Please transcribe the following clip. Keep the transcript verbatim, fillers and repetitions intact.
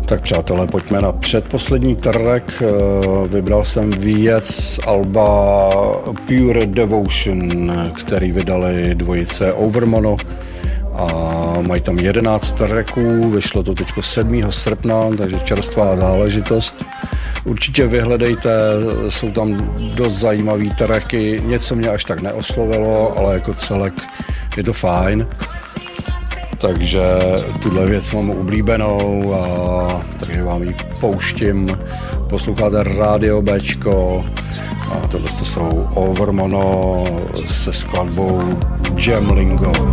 Tak přátelé, pojďme na předposlední track. Vybral jsem výjezd z alba Pure Devotion, který vydali dvojice Overmono a mají tam jedenáct tracků, vyšlo to teď sedmého srpna, takže čerstvá záležitost. Určitě vyhledejte, jsou tam dost zajímavý tracky, něco mě až tak neoslovilo, ale jako celek je to fajn. Takže tuhle věc mám oblíbenou, a takže vám ji pouštím. Posloucháte Rádio Bčko a tohle jsou Overmono se skladbou Jamlingo.